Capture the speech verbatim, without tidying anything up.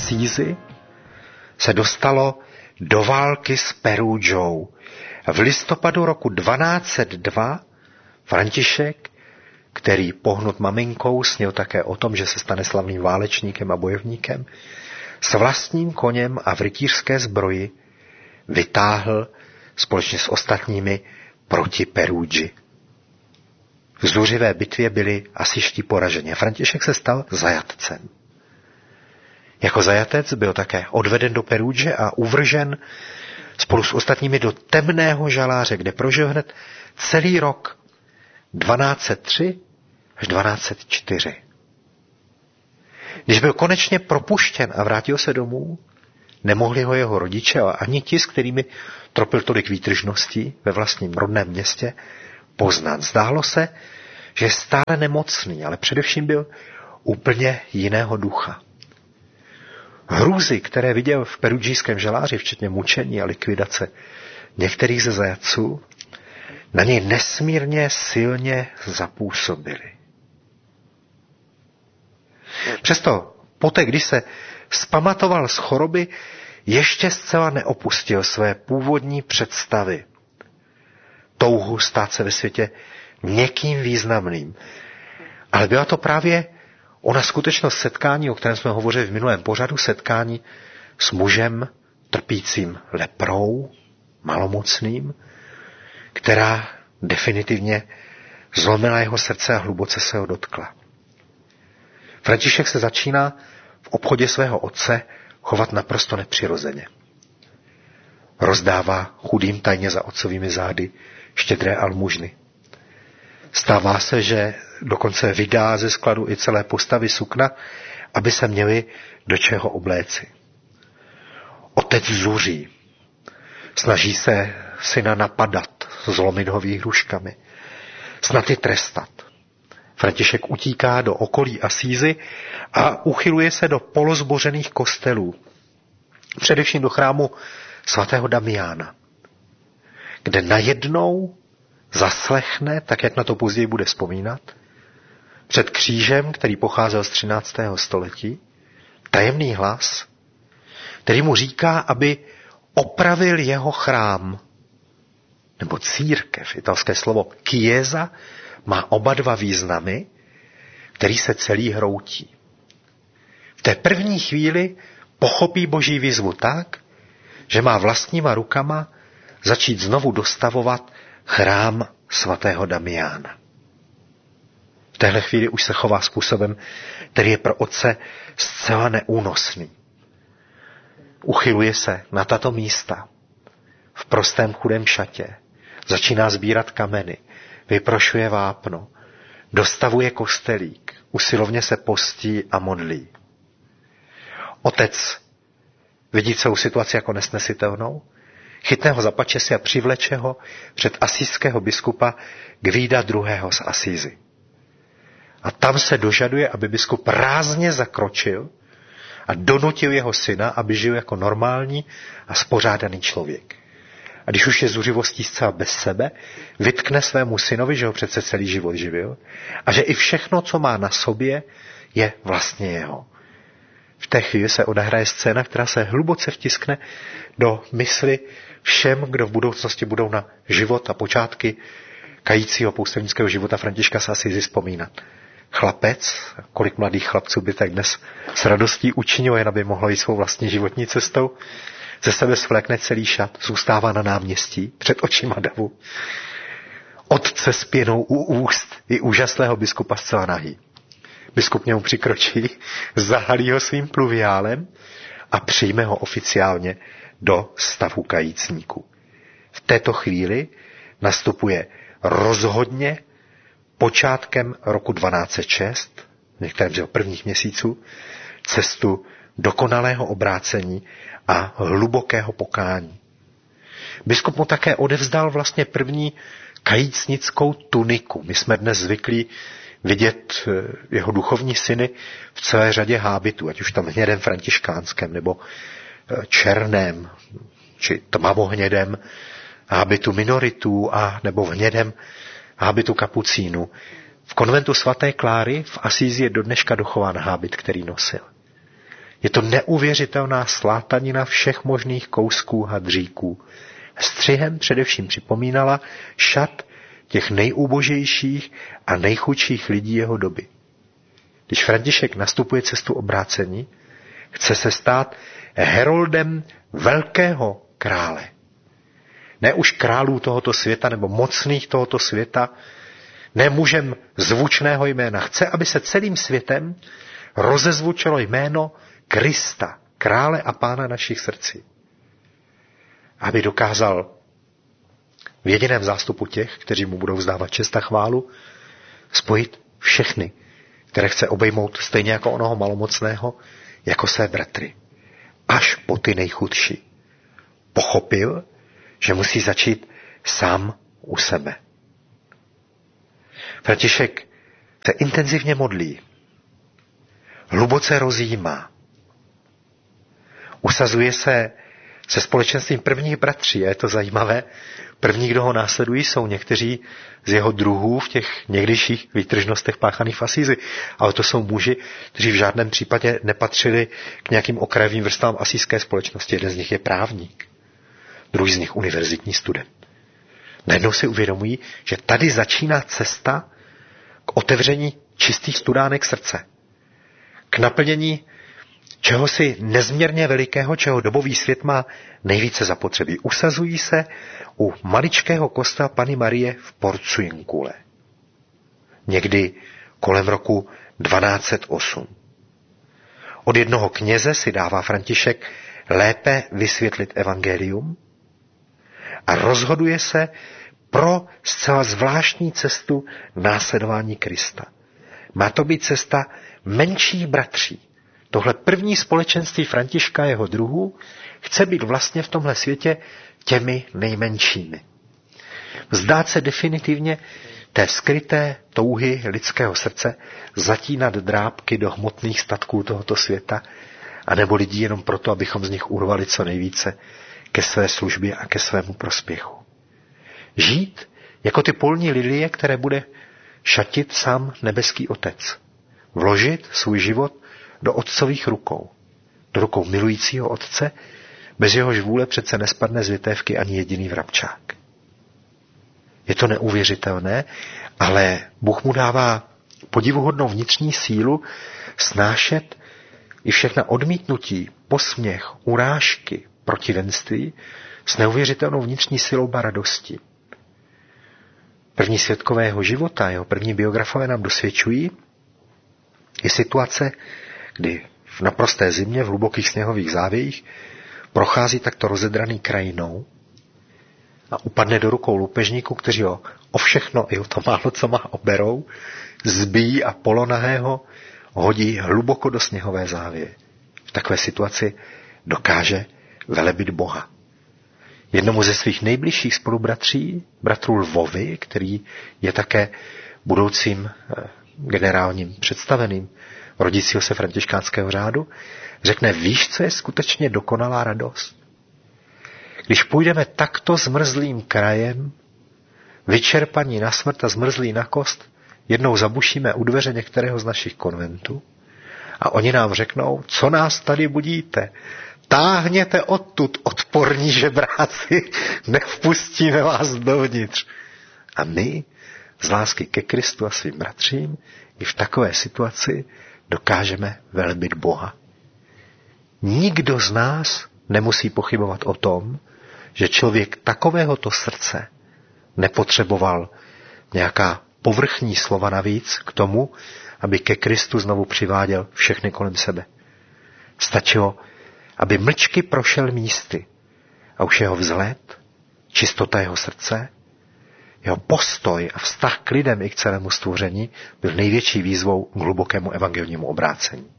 Assisi se dostalo do války s Perugou. V listopadu roku dvanáct set dva František, který pohnut maminkou snil také o tom, že se stane slavným válečníkem a bojovníkem, s vlastním koněm a v rytířské zbroji vytáhl společně s ostatními proti Perugii. V zuřivé bitvě byli asiští poraženi a František se stal zajatcem. Jako zajatec byl také odveden do Perugie a uvržen spolu s ostatními do temného žaláře, kde prožil hned celý rok dvanáct set tři až dvanáct set čtyři. Když byl konečně propuštěn a vrátil se domů, nemohli ho jeho rodiče a ani ti, s kterými tropil tolik výtržností ve vlastním rodném městě, poznat. Zdálo se, že je stále nemocný, ale především byl úplně jiného ducha. Hrůzy, které viděl v perugijském žaláři, včetně mučení a likvidace některých ze zajatců, na něj nesmírně silně zapůsobily. Přesto poté, když se vzpamatoval z choroby, ještě zcela neopustil své původní představy. Touhu stát se ve světě někým významným. Ale byla to právě ona skutečnost setkání, o kterém jsme hovořili v minulém pořadu, setkání s mužem trpícím leprou, malomocným, která definitivně zlomila jeho srdce a hluboce se ho dotkla. František se začíná v obchodě svého otce chovat naprosto nepřirozeně. Rozdává chudým tajně za otcovými zády štědré almužny. Stává se, že dokonce vydá ze skladu i celé postavy sukna, aby se měli do čeho obléci. Otec zuří. Snaží se syna napadat, zlomit ho výhruškami. Snad i trestat. František utíká do okolí Assisi a uchyluje se do polozbořených kostelů. Především do chrámu svatého Damiána, kde najednou zaslechne, tak jak na to později bude vzpomínat, před křížem, který pocházel z třináctého století, tajemný hlas, který mu říká, aby opravil jeho chrám, nebo církev, italské slovo chiesa, má oba dva významy, který se celý hroutí. V té první chvíli pochopí Boží výzvu tak, že má vlastníma rukama začít znovu dostavovat chrám svatého Damiána. V téhle chvíli už se chová způsobem, který je pro otce zcela neúnosný. Uchyluje se na tato místa v prostém chudém šatě, začíná sbírat kameny, vyprošuje vápno, dostavuje kostelík, usilovně se postí a modlí. Otec vidí celou situaci jako nesnesitelnou, chytne ho za pačesy a přivleče ho před asijského biskupa Guida druhého. z Assisi. A tam se dožaduje, aby biskup rázně zakročil a donutil jeho syna, aby žil jako normální a spořádaný člověk. A když už je zuřivostí zcela bez sebe, vytkne svému synovi, že ho přece celý život živil, a že i všechno, co má na sobě, je vlastně jeho. V té chvíli se odehraje scéna, která se hluboce vtiskne do mysli všem, kdo v budoucnosti budou na život a počátky kajícího poustevnického života Františka z Assisi vzpomínat. Chlapec, kolik mladých chlapců by tak dnes s radostí učinilo, jen aby mohlo jít svou vlastní životní cestou, ze sebe svlékne celý šat, zůstává na náměstí před očima davu. Otce s pěnou u úst i úžaslého biskupa zcela nahý. Biskup němu přikročí, zahalí ho svým pluviálem a přijme ho oficiálně do stavu kajícníků. V této chvíli nastupuje rozhodně počátkem roku dvanáct set šest, v některém z jeho prvních měsíců, cestu dokonalého obrácení a hlubokého pokání. Biskup mu také odevzdal vlastně první kajícnickou tuniku. My jsme dnes zvyklí vidět jeho duchovní syny v celé řadě hábitů, ať už tam hnědém františkánském, nebo černém, či tmavohnědém hábitu minoritů, a nebo v hnědém hábitu kapucínů. V konventu svaté Kláry v Assisi je do dneška dochován hábit, který nosil. Je to neuvěřitelná slátanina všech možných kousků hadříků. Střihem především připomínala šat těch nejúbožejších a nejchudších lidí jeho doby. Když František nastupuje cestu obrácení, chce se stát heroldem velkého krále. Ne už králů tohoto světa nebo mocných tohoto světa, ne mužem zvučného jména. Chce, aby se celým světem rozezvučilo jméno Krista, krále a pána našich srdcí. Aby dokázal v jediném zástupu těch, kteří mu budou vzdávat čest a chválu, spojit všechny, které chce obejmout stejně jako onoho malomocného, jako své bratry. Až po ty nejchudší. Pochopil, že musí začít sám u sebe. František se intenzivně modlí, hluboce rozjímá, usazuje se se společenstvím prvních bratří. A je to zajímavé. První, kdo ho následují, jsou někteří z jeho druhů v těch někdejších výtržnostech páchaných v Asízi. Ale to jsou muži, kteří v žádném případě nepatřili k nějakým okrajovým vrstám asijské společnosti. Jeden z nich je právník, druhý z nich univerzitní student. Najednou si uvědomují, že tady začíná cesta k otevření čistých studánek srdce. K naplnění čehosi nezměrně velikého, čeho dobový svět má nejvíce zapotřebí. Usazují se u maličkého kostela Panny Marie v Porciuncule. Někdy kolem roku dvanáct set osm. Od jednoho kněze si dává František lépe vysvětlit evangelium a rozhoduje se pro zcela zvláštní cestu následování Krista. Má to být cesta menších bratří. Tohle první společenství Františka a jeho druhů chce být vlastně v tomhle světě těmi nejmenšími. Vzdát se definitivně té skryté touhy lidského srdce zatínat drápky do hmotných statků tohoto světa, anebo lidí jenom proto, abychom z nich urvali co nejvíce ke své službě a ke svému prospěchu. Žít jako ty polní lilie, které bude šatit sám nebeský Otec. Vložit svůj život do otcových rukou. Do rukou milujícího Otce, bez jehož vůle přece nespadne z větévky ani jediný vrabčák. Je to neuvěřitelné, ale Bůh mu dává podivuhodnou vnitřní sílu snášet i všechna odmítnutí, posměch, urážky, protivenství s neuvěřitelnou vnitřní silou a radostí. První svědkové jeho života, jeho první biografové nám dosvědčují i situace, kdy v naprosté zimě, v hlubokých sněhových závějích, prochází takto rozedraný krajinou a upadne do rukou loupežníků, kteří ho o všechno i o to málo, co má, oberou, zbijí a polonahého hodí hluboko do sněhové závěje. V takové situaci dokáže velebit Boha. Jednomu ze svých nejbližších spolubratří, bratru Lvovi, který je také budoucím generálním představeným rodícího se františkánského řádu, řekne, víš, co je skutečně dokonalá radost? Když půjdeme takto zmrzlým krajem, vyčerpaní na smrt a zmrzlí na kost, jednou zabušíme u dveře některého z našich konventů a oni nám řeknou, co nás tady budíte? Táhněte odtud, odporní žebráci, nevpustíme vás dovnitř. A my, z lásky ke Kristu a svým bratřím, i v takové situaci dokážeme velebit Boha. Nikdo z nás nemusí pochybovat o tom, že člověk takovéhoto srdce nepotřeboval nějaká povrchní slova navíc k tomu, aby ke Kristu znovu přiváděl všechny kolem sebe. Stačilo, aby mlčky prošel místy a už jeho vzhled, čistota jeho srdce, jeho postoj a vztah k lidem i k celému stvoření byl největší výzvou k hlubokému evangelnímu obrácení.